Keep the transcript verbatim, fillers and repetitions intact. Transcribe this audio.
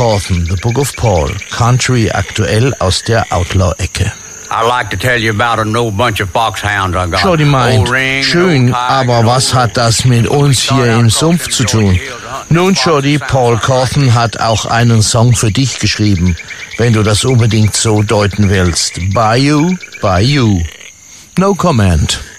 Cawthon, The Book of Paul, Country aktuell aus der Outlaw-Ecke. Shorty meint, schön, aber was hat das mit uns hier im Sumpf zu tun? Nun, Shorty, Paul Cawthon hat auch einen Song für dich geschrieben, wenn du das unbedingt so deuten willst. Bayou, Bayou. No comment.